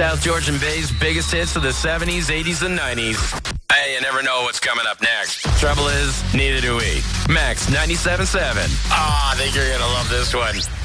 South Georgian Bay's biggest hits of the 70s, 80s, and 90s. Hey, you never know what's coming up next. Trouble is, neither do we. Max 97.7. I think you're going to love this one.